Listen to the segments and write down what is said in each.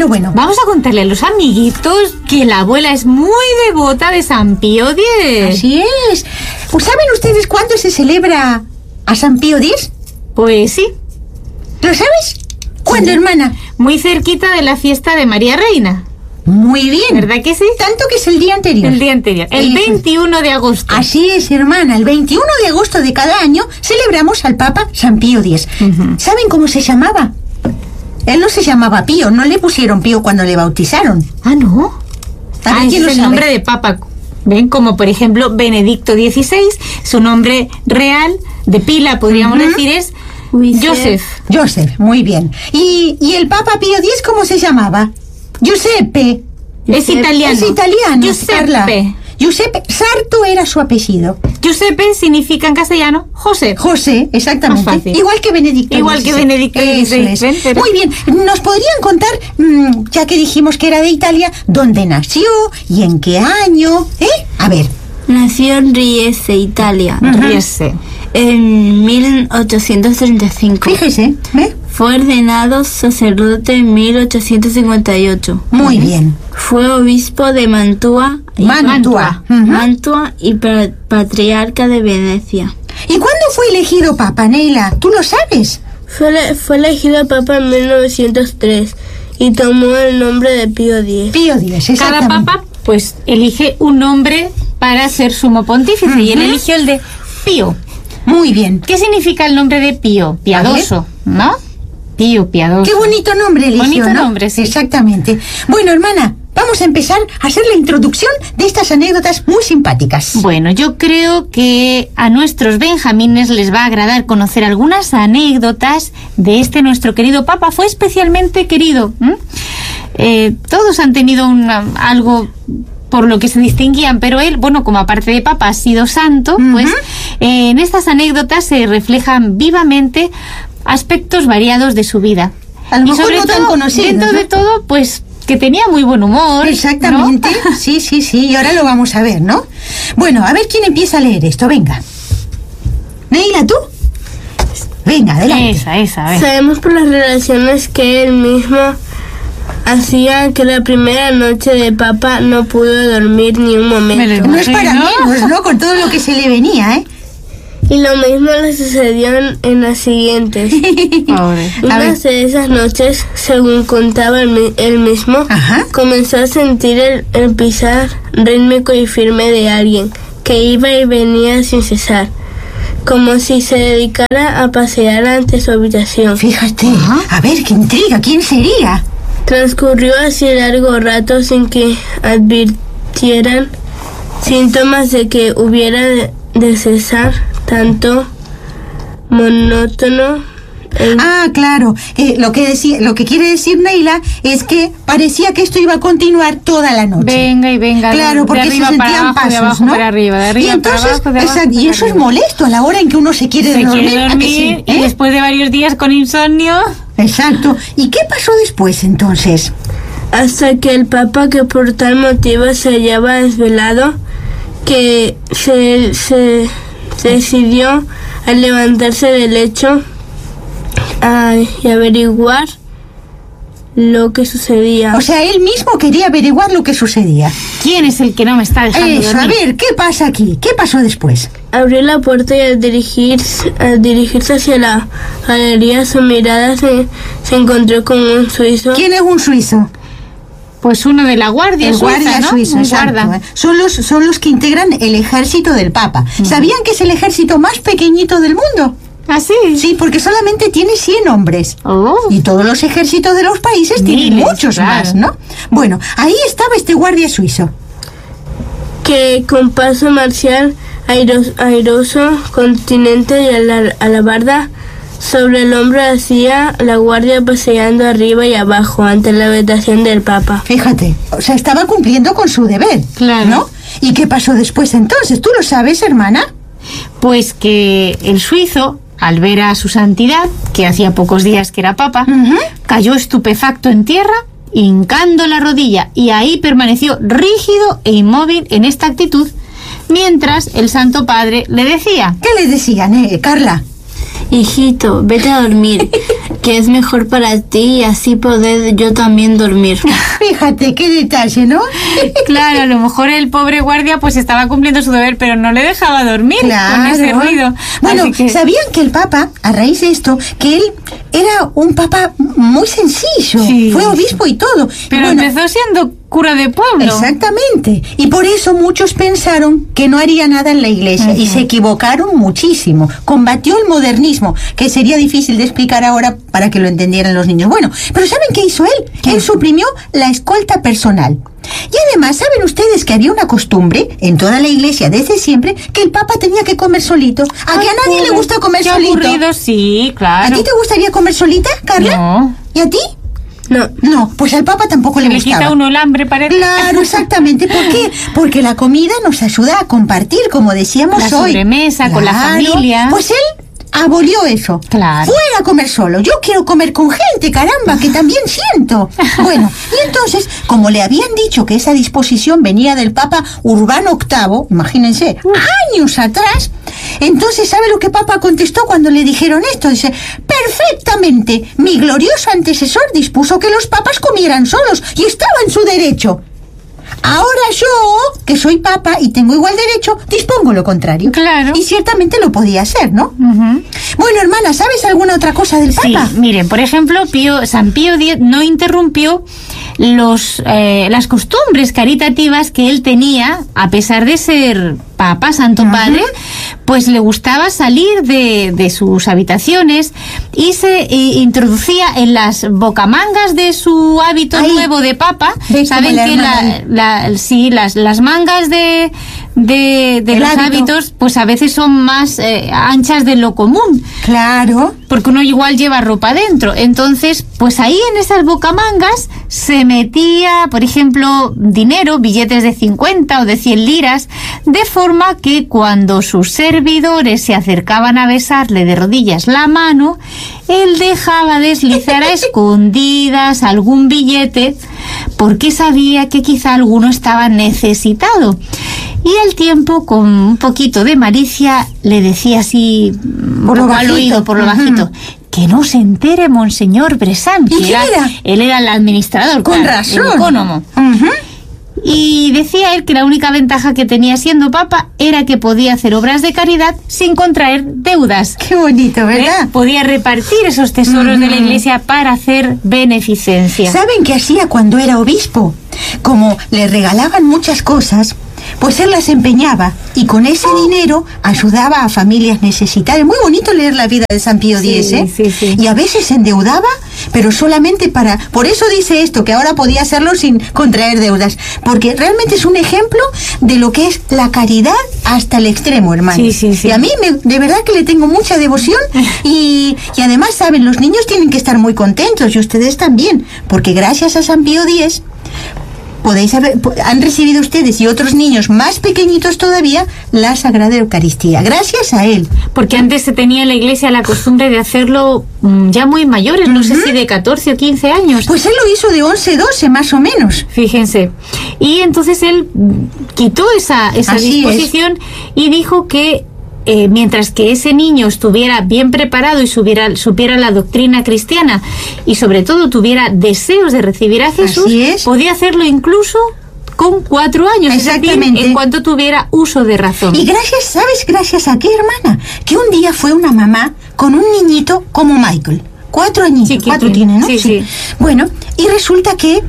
Bueno. Vamos a contarle a los amiguitos que la abuela es muy devota de San Pío X. Así es. Pues, ¿saben ustedes cuándo se celebra a San Pío X? Pues sí. ¿Lo sabes? ¿Cuándo, hermana? Muy cerquita de la fiesta de María Reina. Muy bien. ¿Verdad que sí? Tanto que es el día anterior. El día anterior. El 21 de agosto. Así es, hermana. El 21 de agosto de cada año celebramos al Papa San Pío X. ¿Saben cómo se llamaba? Él no se llamaba Pío. No le pusieron Pío cuando le bautizaron. Ah, ¿no? A ver, ¿quién es lo el sabe? nombre de Papa. ¿Ven? Como por ejemplo Benedicto XVI. Su nombre real, de pila podríamos decir, es Joseph. Joseph, muy bien. ¿Y el Papa Pío X cómo se llamaba? Giuseppe. Es italiano. Es italiano, Carla. Giuseppe. Giuseppe Sarto era su apellido. Giuseppe significa en castellano José. José, exactamente. Más fácil. Igual que Benedicto. Igual que Benedicto Eso XVI. es. ¿Ven? Pero- Muy bien. ¿Nos podrían contar, ya que dijimos que era de Italia, dónde nació y en qué año? A ver. Nació en Riese, Italia, Riese. en 1835. Fíjese, ¿ve? Fue ordenado sacerdote en 1858. Muy bien. Fue obispo de Mantua Mantua. Mantua y patriarca de Venecia. ¿Y cuándo fue elegido Papa, Neila? ¿Tú lo sabes? Fue elegido papa en 1903 y tomó el nombre de Pío X. Pío X, Cada exactamente. papa pues elige un nombre para ser sumo pontífice y él eligió el de Pío. Muy bien. ¿Qué significa el nombre de Pío? Piadoso, ¿no? Pío, piadoso. Qué bonito nombre eligió, Bonito ¿no? nombre, sí. Exactamente. Bueno, hermana, vamos a empezar a hacer la introducción de estas anécdotas muy simpáticas. Bueno, yo creo que a nuestros benjamines les va a agradar conocer algunas anécdotas de este nuestro querido Papa. Fue especialmente querido. Todos han tenido algo por lo que se distinguían, pero él, bueno, como aparte de Papa ha sido santo, pues en estas anécdotas se reflejan vivamente aspectos variados de su vida. A lo Y mejor sobre no tan todo, conocidos, dentro ¿no? de todo, pues que tenía muy buen humor. Exactamente. ¿no? Sí, y ahora lo vamos a ver, ¿no? Bueno, a ver quién empieza a leer esto, venga. Neila, ¿tú? Venga, adelante. Esa, a ver. Sabemos por las relaciones que él mismo hacía que la primera noche de papa no pudo dormir ni un momento. No es para menos, ¿no? Con todo lo que se le venía, ¿eh? Y lo mismo le sucedió en las siguientes. Pobre. A ver. Una de esas noches, según contaba él mismo, Ajá. comenzó a sentir el pisar rítmico y firme de alguien que iba y venía sin cesar, como si se dedicara a pasear ante su habitación. Fíjate, a ver, qué intriga, ¿quién sería? Transcurrió así largo rato sin que advirtieran síntomas de que hubiera de cesar tanto monótono. Claro, lo que quiere decir Neila es que parecía que esto iba a continuar toda la noche. Venga y venga. Claro, porque de se arriba para sentían abajo, pasos, de abajo ¿no? para arriba, de arriba y entonces, para abajo, de abajo exacto, y para eso es arriba. molesto a la hora en que uno se quiere Se dormir. quiere ¿a que dormir sí? y después de varios días con insomnio. Exacto. ¿Y qué pasó después entonces? Hasta que el papa, que por tal motivo se hallaba desvelado, que se decidió a levantarse del lecho y averiguar lo que sucedía. O sea, él mismo quería averiguar lo que sucedía. ¿Quién es el que no me está dejando Eso, a dormir? ver, ¿qué pasa aquí? ¿Qué pasó después? Abrió la puerta y al dirigirse hacia la galería, su mirada se encontró con un suizo. ¿Quién es un suizo? Pues uno de la guardia El suiza, guardia ¿no? suizo, Un exacto. guarda. Son los que integran el ejército del Papa. ¿Sabían que es el ejército más pequeñito del mundo? ¿Ah, sí? Sí, porque solamente tiene 100 hombres. Oh. Y todos los ejércitos de los países tienen Miles, muchos claro. más, ¿no? Bueno, ahí estaba este guardia suizo. Que con paso marcial, airoso, continente y alabarda sobre el hombro hacía la guardia paseando arriba y abajo ante la habitación del Papa. Fíjate, o sea, estaba cumpliendo con su deber. Claro. ¿No? ¿Y qué pasó después entonces? ¿Tú lo sabes, hermana? Pues que el suizo, al ver a su santidad, que hacía pocos días que era papa, cayó estupefacto en tierra, hincando la rodilla, y ahí permaneció rígido e inmóvil en esta actitud, mientras el Santo Padre le decía: ¿Qué le decían, Carla? hijito, vete a dormir, que es mejor para ti y así poder yo también dormir. Fíjate, qué detalle, ¿no? Claro, a lo mejor el pobre guardia pues estaba cumpliendo su deber, pero no le dejaba dormir con ese ruido. Bueno, Así que... ¿sabían que el Papa, a raíz de esto, que él era un Papa muy sencillo? Sí. Fue obispo y todo. Pero bueno, empezó siendo cura de pueblo. exactamente. Y por eso muchos pensaron que no haría nada en la iglesia. Y se equivocaron muchísimo. Combatió el modernismo, que sería difícil de explicar ahora para que lo entendieran los niños. Bueno, pero ¿saben qué hizo él? Él suprimió la escolta personal. Y además, ¿saben ustedes que había una costumbre en toda la iglesia desde siempre que el Papa tenía que comer solito? ¿A que a nadie le gusta comer Qué solito? aburrido, sí, claro. ¿A ti te gustaría comer solita, Carla? No. ¿Y a ti? No. No, pues al Papa tampoco le Le gustaba. quita uno el hambre, parece. Claro, exactamente. ¿Por qué? Porque la comida nos ayuda a compartir, como decíamos La hoy. sobremesa con la familia. Pues él abolió eso. Claro. Fuera a comer solo. Yo quiero comer con gente, caramba, que también siento. Bueno, y entonces, como le habían dicho que esa disposición venía del Papa Urbano VIII, imagínense, años atrás, entonces, ¿sabe lo que Papa contestó cuando le dijeron esto? Dice, perfectamente, mi glorioso antecesor dispuso que los papas comieran solos y estaba en su derecho. Ahora yo, que soy papa y tengo igual derecho, dispongo lo contrario. Claro. Y ciertamente lo podía hacer, ¿no? Ujú. Bueno, hermana, ¿sabes alguna otra cosa del Sí, Papa? miren, por ejemplo, San Pío X no interrumpió las costumbres caritativas que él tenía, a pesar de ser Papa, Santo Padre, pues le gustaba salir de sus habitaciones y se introducía en las bocamangas de su hábito Ay, nuevo de Papa. ¿ves Saben cómo la que hermana las mangas de El los hábito. hábitos, pues a veces son más anchas de lo común, Claro. porque uno igual lleva ropa dentro. Entonces, pues ahí en esas bocamangas se metía, por ejemplo, dinero, billetes de 50 o de 100 liras, de forma que cuando sus servidores se acercaban a besarle de rodillas la mano, él dejaba deslizar a escondidas algún billete, porque sabía que quizá alguno estaba necesitado. Y al tiempo, con un poquito de malicia, le decía así, Por lo al bajito. oído, por lo bajito, que no se entere Monseñor Bressan, ¿Y que quién era? él era el administrador, Con claro, razón. el ecónomo. Ujú. Y decía él que la única ventaja que tenía siendo papa era que podía hacer obras de caridad sin contraer deudas. Qué bonito, ¿verdad? Podía repartir esos tesoros de la iglesia para hacer beneficencia. ¿Saben qué hacía cuando era obispo? Como le regalaban muchas cosas, pues él las empeñaba y con ese dinero ayudaba a familias necesitadas. Muy bonito leer la vida de San Pío X, ¿eh? Sí, sí. Y a veces se endeudaba, pero solamente para... Por eso dice esto, que ahora podía hacerlo sin contraer deudas, porque realmente es un ejemplo de lo que es la caridad hasta el extremo, hermano. Sí, sí, sí. Y a mí de verdad que le tengo mucha devoción y además, saben, los niños tienen que estar muy contentos y ustedes también, porque gracias a San Pío X han recibido ustedes y otros niños más pequeñitos todavía la Sagrada Eucaristía, gracias a él. Porque antes se tenía en la iglesia la costumbre de hacerlo ya muy mayores, no sé si de 14 o 15 años. Pues él lo hizo de 11, 12 más o menos. Fíjense. Y entonces él quitó esa Así disposición y dijo que mientras que ese niño estuviera bien preparado y supiera la doctrina cristiana y sobre todo tuviera deseos de recibir a Jesús, Así es. podía hacerlo incluso con 4 años, es decir, Exactamente. en cuanto tuviera uso de razón. Y gracias a qué, hermana, que un día fue una mamá con un niñito como Michael. 4 añitos, Chiquitín. 4 tiene, ¿no? Sí. Bueno, y resulta que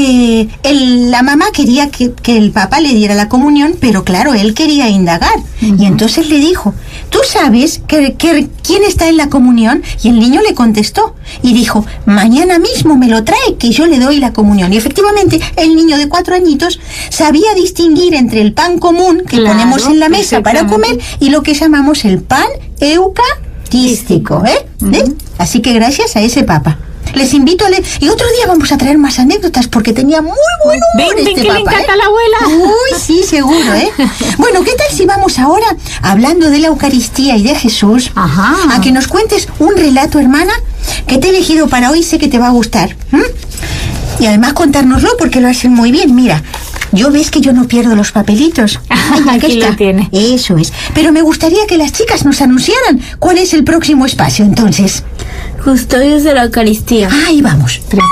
la mamá quería que el papá le diera la comunión, pero claro, él quería indagar. Y entonces le dijo, ¿tú sabes quién está en la comunión? Y el niño le contestó y dijo, mañana mismo me lo trae, que yo le doy la comunión. Y efectivamente, el niño de 4 añitos sabía distinguir entre el pan común que Claro, ponemos en la mesa para comer perfectamente. y lo que llamamos el pan eucarístico, ¿eh? Así que gracias a ese papa. Les invito a leer. Y otro día vamos a traer más anécdotas porque tenía muy buen humor Ven, este que le papa, encanta a la abuela. Uy, sí, seguro, ¿eh? Bueno, ¿qué tal si vamos ahora, hablando de la Eucaristía y de Jesús, Ajá. a que nos cuentes un relato, hermana, que te he elegido para hoy, sé que te va a gustar. Y además contárnoslo porque lo hacen muy bien. Mira, Yo ves que yo no pierdo los papelitos. Aquí lo tiene. Eso es. Pero me gustaría que las chicas nos anunciaran cuál es el próximo espacio, entonces. Custodios de la Eucaristía. Ahí vamos.